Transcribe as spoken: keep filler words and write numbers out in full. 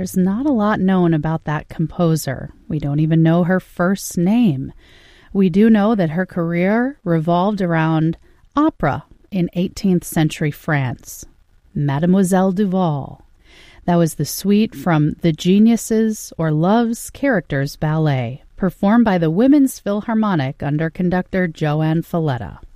there's not a lot known about that composer. We don't even know her first name. We do know that her career revolved around opera in eighteenth century France. Mademoiselle Duval. That was the suite from The Geniuses or Love's Characters Ballet, performed by the Women's Philharmonic under conductor Joanne Falletta.